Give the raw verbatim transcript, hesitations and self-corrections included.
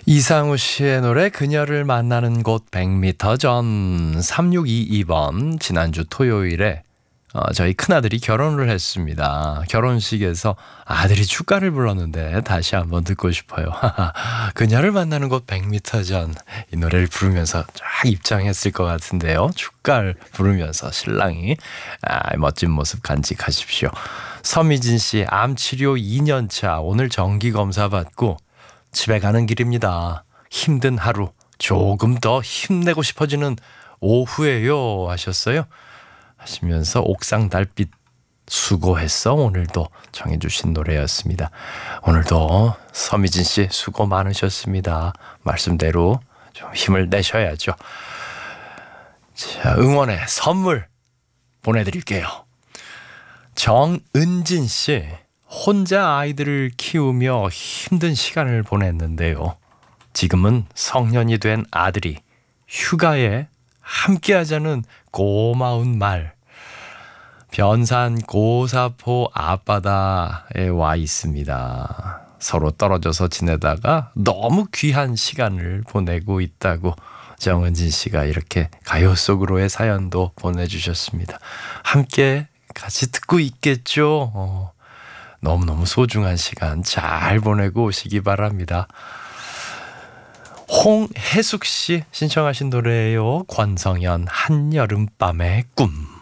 이상우 씨의 노래 그녀를 만나는 곳 백 미터 전. 삼육이이 번. 지난주 토요일에 어, 저희 큰아들이 결혼을 했습니다. 결혼식에서 아들이 축가를 불렀는데 다시 한번 듣고 싶어요. 그녀를 만나는 곳 백 미터 전. 이 노래를 부르면서 쫙 입장했을 것 같은데요. 축가를 부르면서 신랑이 아, 멋진 모습 간직하십시오. 서미진 씨, 암치료 이 년 차. 오늘 정기검사 받고 집에 가는 길입니다. 힘든 하루, 조금 더 힘내고 싶어지는 오후에요 하셨어요. 하시면서 옥상 달빛 수고했어 오늘도 정해주신 노래였습니다. 오늘도 서미진 씨 수고 많으셨습니다. 말씀대로 좀 힘을 내셔야죠. 자, 응원의 선물 보내드릴게요. 정은진 씨, 혼자 아이들을 키우며 힘든 시간을 보냈는데요. 지금은 성년이 된 아들이 휴가에 함께하자는 고마운 말. 변산 고사포 앞바다에 와 있습니다. 서로 떨어져서 지내다가 너무 귀한 시간을 보내고 있다고 정은진 씨가 이렇게 가요 속으로의 사연도 보내주셨습니다. 함께 같이 듣고 있겠죠. 어, 너무너무 소중한 시간 잘 보내고 오시기 바랍니다. 홍혜숙 씨 신청하신 노래예요. 권성현 한여름밤의 꿈.